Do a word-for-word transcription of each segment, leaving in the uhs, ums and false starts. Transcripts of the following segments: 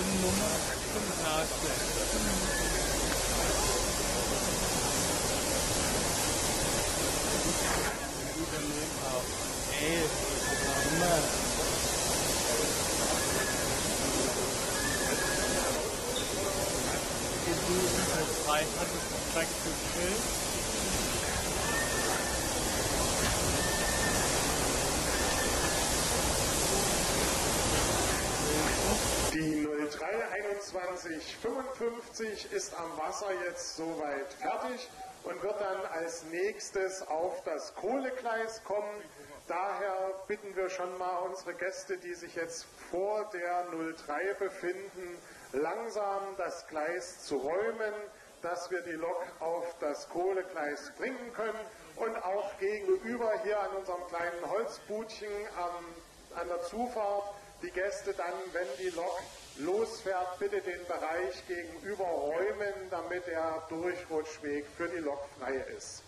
Kundennummer zum Nachsehen. Unternehmen auch elf Nummer. Als Freihandels Tractor Schild. Die null drei einundzwanzig fünfundfünfzig ist am Wasser jetzt soweit fertig und wird dann als nächstes auf das Kohlegleis kommen. Daher bitten wir schon mal unsere Gäste, die sich jetzt vor der null drei befinden, langsam das Gleis zu räumen, dass wir die Lok auf das Kohlegleis bringen können und auch gegenüber hier an unserem kleinen Holzbudchen an, an der Zufahrt die Gäste dann, wenn die Lok losfährt, bitte den Bereich gegenüber räumen, damit der Durchrutschweg für die Lok frei ist.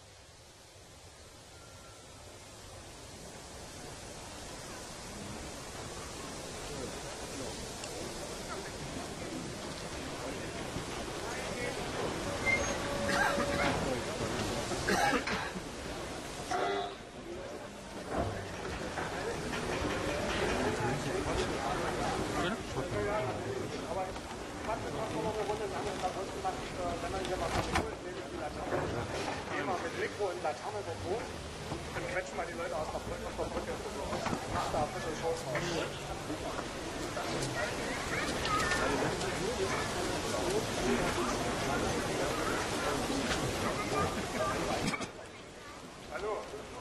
Hallo.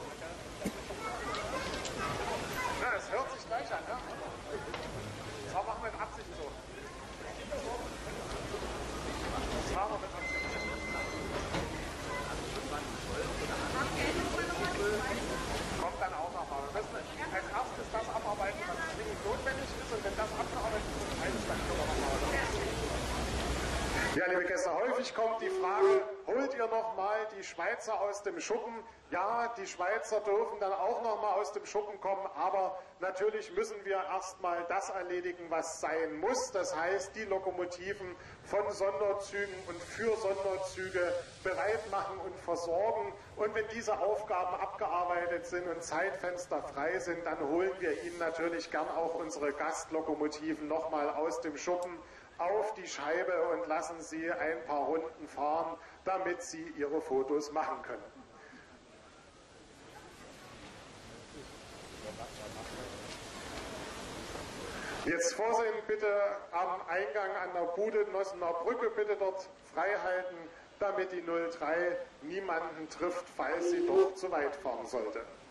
Na, es hört sich gleich an, ne? Das machen wir mit Absicht so. Das machen wir mit Absicht. Kommt dann auch noch mal. Wir müssen als erstes das abarbeiten, was dringend notwendig ist, und wenn das abgearbeitet ist, dann können wir nochmal. Ja, liebe Gäste, häufig kommt die Frage, holt ihr noch mal die Schweizer aus dem Schuppen? Ja, die Schweizer dürfen dann auch noch mal aus dem Schuppen kommen, aber natürlich müssen wir erstmal das erledigen, was sein muss. Das heißt, die Lokomotiven von Sonderzügen und für Sonderzüge bereit machen und versorgen. Und wenn diese Aufgaben abgearbeitet sind und Zeitfenster frei sind, dann holen wir Ihnen natürlich gern auch unsere Gastlokomotiven noch mal aus dem Schuppen auf die Scheibe und lassen sie ein paar Runden fahren, damit sie ihre Fotos machen können. Jetzt vorsehen bitte am Eingang an der Bude Nossener Brücke, bitte dort frei halten, damit die null drei niemanden trifft, falls sie doch zu weit fahren sollte.